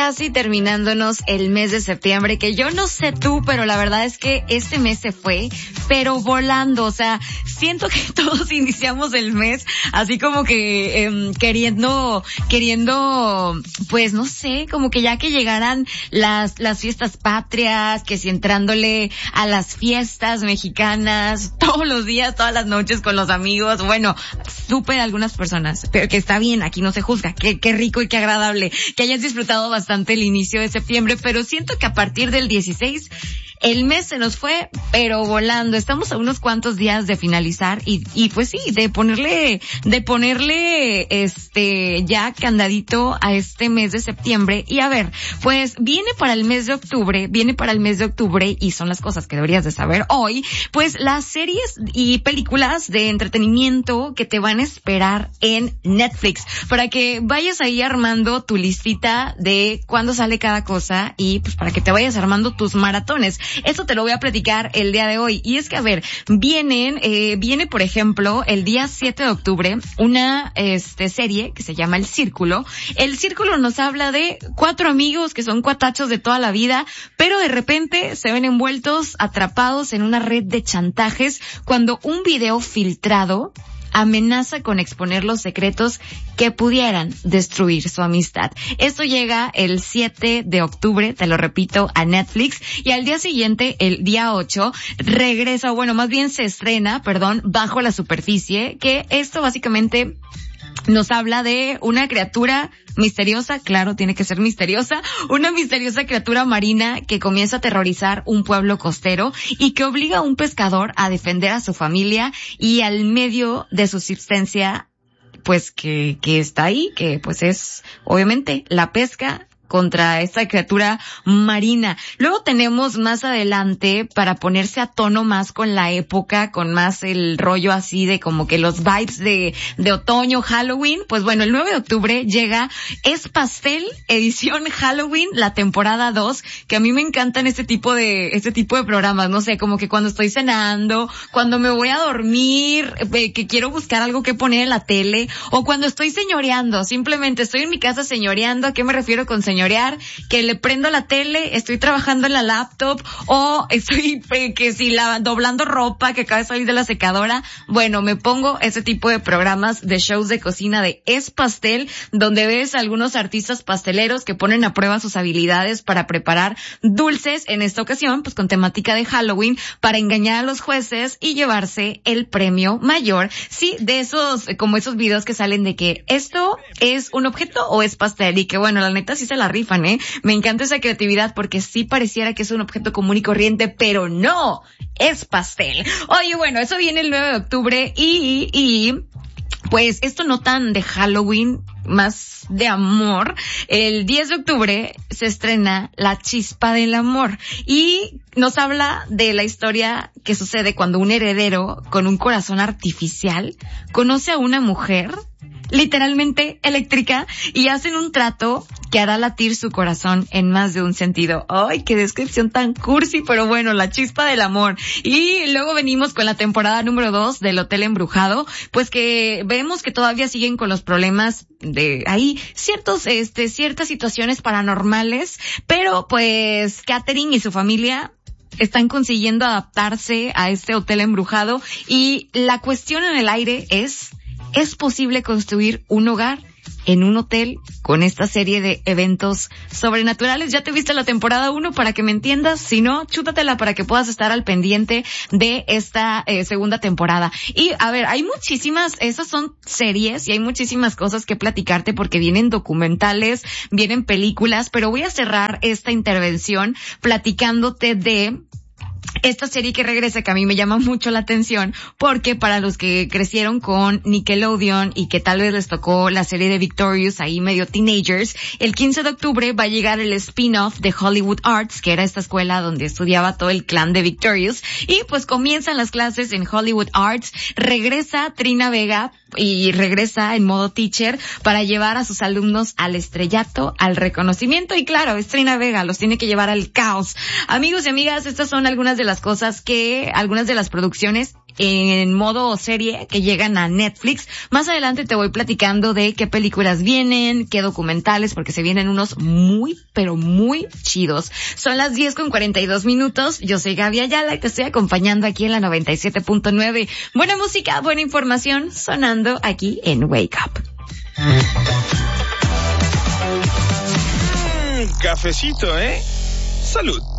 casi terminándonos el mes de septiembre, que yo no sé tú, pero la verdad es que este mes se fue, pero volando. O sea, siento que todos iniciamos el mes así como que queriendo, pues no sé, como que ya que llegaran las fiestas patrias, que si entrándole a las fiestas mexicanas todos los días, todas las noches con los amigos. Bueno, supe algunas personas, pero que está bien, aquí no se juzga, qué rico y qué agradable que hayas disfrutado bastante el inicio de septiembre, pero siento que a partir del 16 el mes se nos fue, pero volando. Estamos a unos cuantos días de finalizar y pues sí, de ponerle ya candadito a este mes de septiembre. Y a ver, pues viene para el mes de octubre y son las cosas que deberías de saber hoy, pues las series y películas de entretenimiento que te van a esperar en Netflix, para que vayas ahí armando tu listita de cuándo sale cada cosa y pues para que te vayas armando tus maratones. Eso te lo voy a platicar el día de hoy. Y es que, a ver, viene por ejemplo el día 7 de octubre una serie que se llama El Círculo. El Círculo nos habla de 4 amigos que son cuatachos de toda la vida, pero de repente se ven envueltos, atrapados en una red de chantajes cuando un video filtrado amenaza con exponer los secretos que pudieran destruir su amistad. Esto llega el 7 de octubre, te lo repito, a Netflix, y al día siguiente, el día 8, se estrena, Bajo la Superficie, que esto básicamente nos habla de una criatura misteriosa, claro, tiene que ser misteriosa, una misteriosa criatura marina que comienza a aterrorizar un pueblo costero y que obliga a un pescador a defender a su familia y al medio de su subsistencia, pues que está ahí, que pues es obviamente la pesca contra esta criatura marina. Luego tenemos más adelante, para ponerse a tono más con la época, con más el rollo así de como que los vibes de otoño, Halloween, pues bueno, el 9 de octubre llega Es Pastel, edición Halloween, la temporada 2, que a mí me encantan este tipo de programas, no sé, como que cuando estoy cenando, cuando me voy a dormir, que quiero buscar algo que poner en la tele, o cuando estoy señoreando, simplemente estoy en mi casa señoreando. ¿A qué me refiero con señorear? Que le prendo la tele, estoy trabajando en la laptop, o estoy doblando ropa que acaba de salir de la secadora. Bueno, me pongo ese tipo de programas de shows de cocina de Es Pastel, donde ves a algunos artistas pasteleros que ponen a prueba sus habilidades para preparar dulces, en esta ocasión pues con temática de Halloween, para engañar a los jueces y llevarse el premio mayor. Sí, de esos videos que salen de que esto es un objeto o es pastel, y que bueno, la neta sí se la rifan, Me encanta esa creatividad, porque sí pareciera que es un objeto común y corriente, pero no, es pastel. Oye, bueno, eso viene el 9 de octubre y pues esto no tan de Halloween, más de amor. El 10 de octubre se estrena La Chispa del Amor y nos habla de la historia que sucede cuando un heredero con un corazón artificial conoce a una mujer literalmente eléctrica y hacen un trato que hará latir su corazón en más de un sentido. ¡Ay, qué descripción tan cursi! Pero bueno, La Chispa del Amor. Y luego venimos con la temporada número 2 del Hotel Embrujado, pues que vemos que todavía siguen con los problemas de ahí, ciertas situaciones paranormales, pero pues Katherine y su familia están consiguiendo adaptarse a este hotel embrujado, y la cuestión en el aire ¿es posible construir un hogar en un hotel con esta serie de eventos sobrenaturales? Ya te viste la temporada 1 para que me entiendas, si no, chútatela para que puedas estar al pendiente de esta segunda temporada. Y a ver, hay muchísimas, esas son series y hay muchísimas cosas que platicarte, porque vienen documentales, vienen películas, pero voy a cerrar esta intervención platicándote de esta serie que regresa, que a mí me llama mucho la atención, porque para los que crecieron con Nickelodeon y que tal vez les tocó la serie de Victorious, ahí medio teenagers, el 15 de octubre va a llegar el spin-off de Hollywood Arts, que era esta escuela donde estudiaba todo el clan de Victorious, y pues comienzan las clases en Hollywood Arts. Regresa Trina Vega y regresa en modo teacher para llevar a sus alumnos al estrellato, al reconocimiento, y claro, es Trina Vega, los tiene que llevar al caos. Amigos y amigas, estas son algunas de las cosas algunas de las producciones en modo serie que llegan a Netflix. Más adelante te voy platicando de qué películas vienen, qué documentales, porque se vienen unos muy, pero muy chidos. Son las 10:42. Yo soy Gaby Ayala y te estoy acompañando aquí en la 97.9. Buena música, buena información, sonando aquí en Wake Up. Cafecito, ¿eh? Salud.